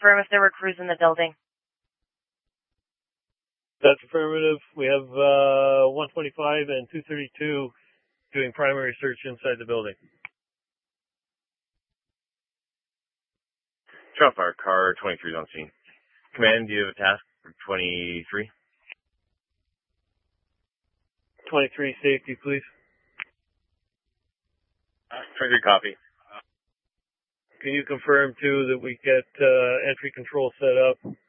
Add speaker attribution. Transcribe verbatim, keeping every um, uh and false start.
Speaker 1: confirm if there were crews in the building?
Speaker 2: That's affirmative. We have uh, one twenty-five and two thirty-two doing primary search inside the building.
Speaker 3: Shot fire, car twenty-three is on scene. Command, do you have a task for twenty-three?
Speaker 2: twenty-three, safety, please.
Speaker 3: twenty-three, copy.
Speaker 2: Can you confirm, too, that we get uh, entry control set up